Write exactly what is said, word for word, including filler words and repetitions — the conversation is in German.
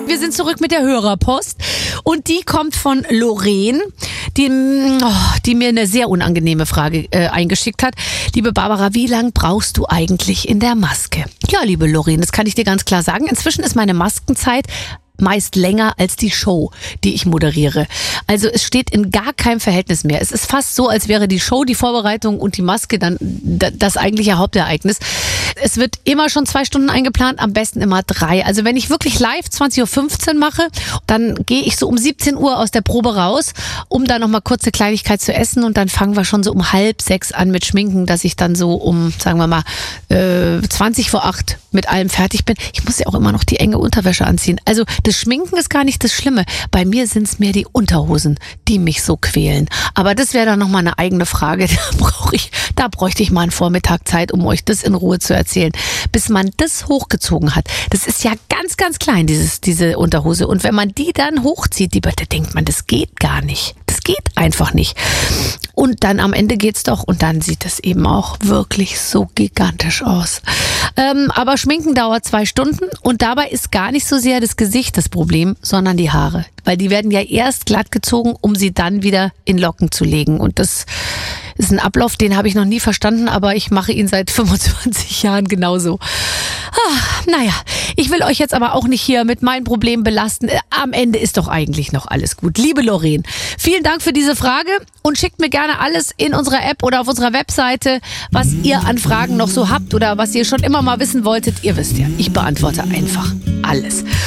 Wir sind zurück mit der Hörerpost und die kommt von Lorraine, die, oh, die mir eine sehr unangenehme Frage äh, eingeschickt hat. Liebe Barbara, wie lang brauchst du eigentlich in der Maske? Ja, liebe Lorraine, das kann ich dir ganz klar sagen. Inzwischen ist meine Maskenzeit meist länger als die Show, die ich moderiere. Also es steht in gar keinem Verhältnis mehr. Es ist fast so, als wäre die Show, die Vorbereitung und die Maske dann das eigentliche Hauptereignis. Es wird immer schon zwei Stunden eingeplant, am besten immer drei. Also wenn ich wirklich live zwanzig Uhr fünfzehn mache, dann gehe ich so um siebzehn Uhr aus der Probe raus, um dann nochmal kurz eine Kleinigkeit zu essen und dann fangen wir schon so um halb sechs an mit Schminken, dass ich dann so um, sagen wir mal, äh, zwanzig vor acht mit allem fertig bin. Ich muss ja auch immer noch die enge Unterwäsche anziehen. Also das Schminken ist gar nicht das Schlimme. Bei mir sind es mehr die Unterhosen, die mich so quälen. Aber das wäre dann nochmal eine eigene Frage. Da brauche ich, da bräuchte ich mal einen Vormittag Zeit, um euch das in Ruhe zu erzählen. Bis man das hochgezogen hat. Das ist ja ganz, ganz klein, dieses, diese Unterhose. Und wenn man die dann hochzieht, die, da denkt man, das geht gar nicht. Das geht einfach nicht. Und dann am Ende geht's doch. Und dann sieht es eben auch wirklich so gigantisch aus. Ähm, aber Schminken dauert zwei Stunden. Und dabei ist gar nicht so sehr das Gesicht das Problem, sondern die Haare. Weil die werden ja erst glatt gezogen, um sie dann wieder in Locken zu legen. Und das ist ein Ablauf, den habe ich noch nie verstanden, aber ich mache ihn seit fünfundzwanzig Jahren genauso. Ah, naja, ich will euch jetzt aber auch nicht hier mit meinen Problemen belasten. Am Ende ist doch eigentlich noch alles gut. Liebe Lorraine, vielen Dank für diese Frage und schickt mir gerne alles in unserer App oder auf unserer Webseite, was ihr an Fragen noch so habt oder was ihr schon immer mal wissen wolltet. Ihr wisst ja, ich beantworte einfach alles.